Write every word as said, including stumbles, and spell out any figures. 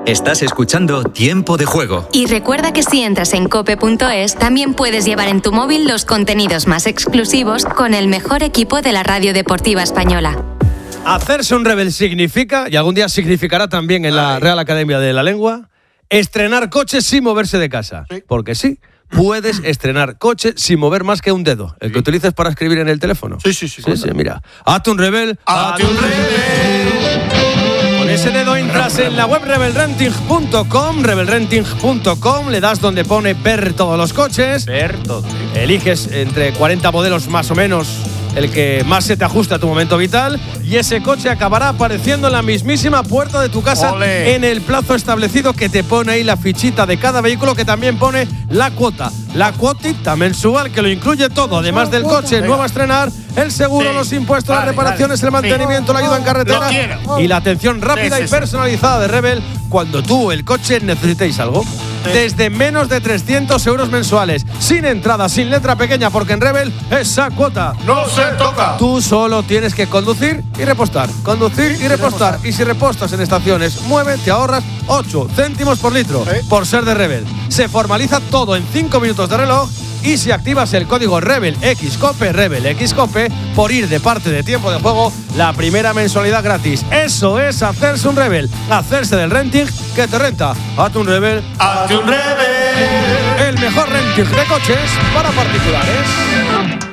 Estás escuchando Tiempo de Juego. Y recuerda que si entras en cope punto es, también puedes llevar en tu móvil los contenidos más exclusivos con el mejor equipo de la radio deportiva española. Hacerse un rebel significa, y algún día significará también en la Real Academia de la Lengua, estrenar coches sin moverse de casa. Sí. Porque sí, puedes estrenar coche sin mover más que un dedo, el que sí. utilices para escribir en el teléfono. Sí, sí, sí. Sí, sí, mira. Hazte un rebel. Hazte un rebel. Con ese dedo entras en la web rebel renting punto com, rebel renting punto com, le das donde pone ver todos los coches. Ver todo. Eliges entre cuarenta modelos más o menos el que más se te ajusta a tu momento vital, y ese coche acabará apareciendo en la mismísima puerta de tu casa. ¡Olé! En el plazo establecido, que te pone ahí la fichita de cada vehículo, que también pone la cuota, la cuotita mensual que lo incluye todo, además del coche nuevo a estrenar, el seguro, sí. los impuestos, vale, las reparaciones, vale. el mantenimiento, sí. la ayuda en carretera y la atención rápida sí, sí, y personalizada sí. de Rebel cuando tú, el coche, necesitéis algo. Sí. Desde menos de trescientos euros mensuales, sin entrada, sin letra pequeña, porque en Rebel esa cuota no se toca. Tú solo tienes que conducir y repostar, conducir sí, y repostar. Y si repostas en estaciones Mueve, te ahorras ocho céntimos por litro, ¿sí? por ser de Rebel. Se formaliza todo en cinco minutos de reloj. Y si activas el código Rebel X Cope, Rebel X Cope, por ir de parte de Tiempo de Juego, la primera mensualidad gratis. Eso es hacerse un Rebel, hacerse del renting que te renta. Hazte un Rebel. Hazte un Rebel. El mejor renting de coches para particulares.